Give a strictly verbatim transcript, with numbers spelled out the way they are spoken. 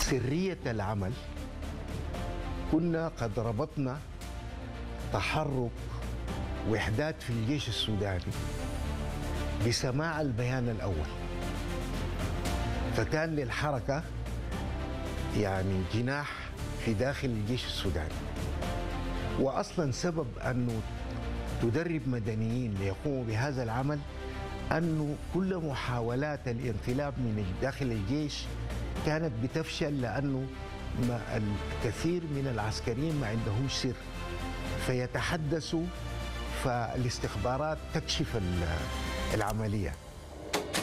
سرية العمل كنا قد ربطنا تحرك وحدات في الجيش السوداني بسماع البيان الأول، فكان للحركة يعني جناح في داخل الجيش السوداني. وأصلا سبب أنه تدرب مدنيين ليقوموا بهذا العمل أنه كل محاولات الانقلاب من داخل الجيش كانت بتفشل، لأنه ما الكثير من العسكريين ما عندهمش سر فيتحدثوا، فالاستخبارات تكشف العملية.